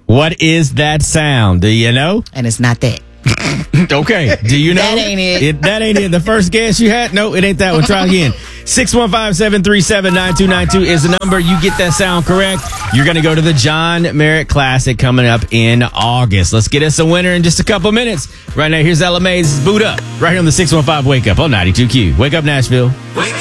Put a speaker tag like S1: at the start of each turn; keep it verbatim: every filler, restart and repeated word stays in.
S1: What is that sound? Do you know?
S2: And it's not that.
S1: Okay. Do you know?
S2: That ain't it.
S1: it. That ain't it. The first guess you had? No, it ain't that one. Try again. six one five, seven three seven, nine two nine two is the number. You get that sound correct, you're going to go to the John Merritt Classic coming up in August. Let's get us a winner in just a couple minutes. Right now, here's Ella May. This is Boot Up right here on the six one five Wake Up on ninety-two Q. Wake up, Nashville. Wake